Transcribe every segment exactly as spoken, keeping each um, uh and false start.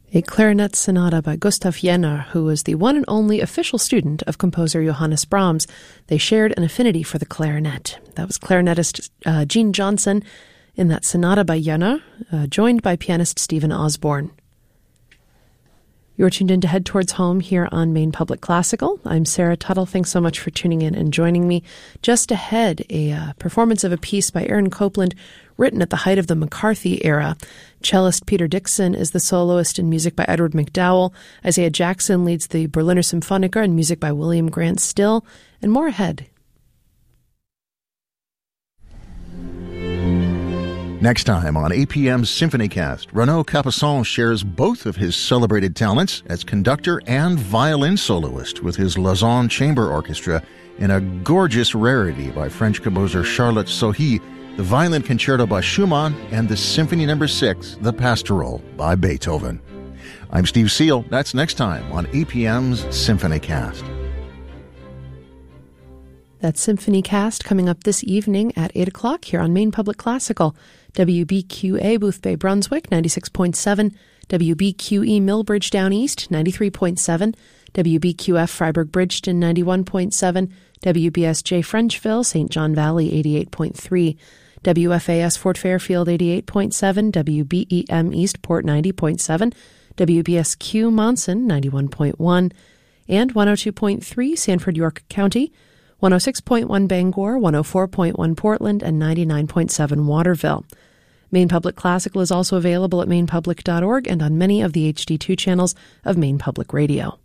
A clarinet sonata by Gustav Jenner, who was the one and only official student of composer Johannes Brahms. They shared an affinity for the clarinet. That was clarinetist uh, Gene Johnson in that sonata by Jenner, uh, joined by pianist Stephen Osborne. You're tuned in to Head Towards Home here on Maine Public Classical. I'm Sarah Tuttle. Thanks so much for tuning in and joining me. Just ahead, a uh, performance of a piece by Aaron Copland written at the height of the McCarthy era. Cellist Peter Dixon is the soloist in music by Edward McDowell. Isaiah Jackson leads the Berliner Symphoniker in music by William Grant Still. And more ahead. Next time on A P M's SymphonyCast, Renaud Capuçon shares both of his celebrated talents as conductor and violin soloist with his Lausanne Chamber Orchestra in a gorgeous rarity by French composer Charlotte Sohi, the Violin Concerto by Schumann, and the Symphony Number six, The Pastoral by Beethoven. I'm Steve Seal. That's next time on A P M's SymphonyCast. That's SymphonyCast coming up this evening at eight o'clock here on Maine Public Classical. W B Q A Boothbay Brunswick, ninety-six point seven. W B Q E Millbridge Down East, ninety-three point seven. W B Q F Freiburg Bridgeton, ninety-one point seven. W B S J Frenchville, Saint John Valley, eighty-eight point three. W F A S Fort Fairfield, eighty-eight point seven. W B E M Eastport, ninety point seven. W B S Q Monson, ninety-one point one. And one oh two point three Sanford York County, one oh six point one Bangor, one oh four point one Portland, and ninety-nine point seven Waterville. Maine Public Classical is also available at maine public dot org and on many of the H D two channels of Maine Public Radio.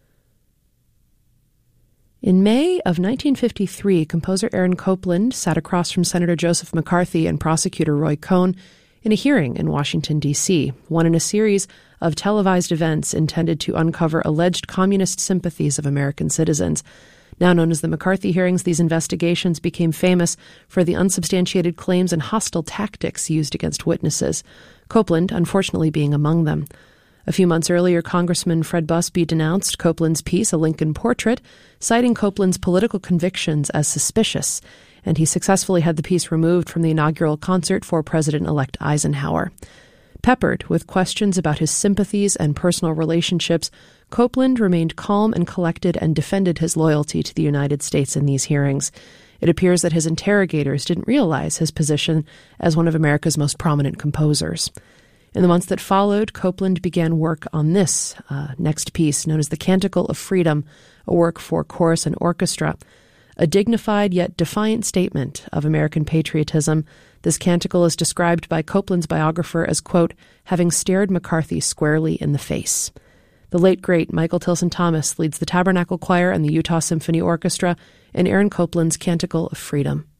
In May of nineteen fifty-three, composer Aaron Copland sat across from Senator Joseph McCarthy and prosecutor Roy Cohn in a hearing in Washington, D C, one in a series of televised events intended to uncover alleged communist sympathies of American citizens. Now known as the McCarthy hearings, these investigations became famous for the unsubstantiated claims and hostile tactics used against witnesses, Copland unfortunately being among them. A few months earlier, Congressman Fred Busby denounced Copland's piece, A Lincoln Portrait, citing Copland's political convictions as suspicious, and he successfully had the piece removed from the inaugural concert for President-elect Eisenhower. Peppered with questions about his sympathies and personal relationships, Copland remained calm and collected and defended his loyalty to the United States in these hearings. It appears that his interrogators didn't realize his position as one of America's most prominent composers. In the months that followed, Copland began work on this uh, next piece, known as The Canticle of Freedom, a work for chorus and orchestra. A dignified yet defiant statement of American patriotism, this canticle is described by Copland's biographer as, quote, having stared McCarthy squarely in the face. The late, great Michael Tilson Thomas leads the Tabernacle Choir and the Utah Symphony Orchestra in Aaron Copland's Canticle of Freedom.